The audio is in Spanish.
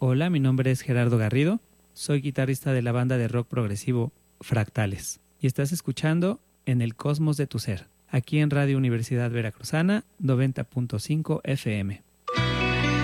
Hola, mi nombre es Gerardo Garrido, soy guitarrista de la banda de rock progresivo Fractales y estás escuchando En el Cosmos de tu Ser, aquí en Radio Universidad Veracruzana 90.5 FM.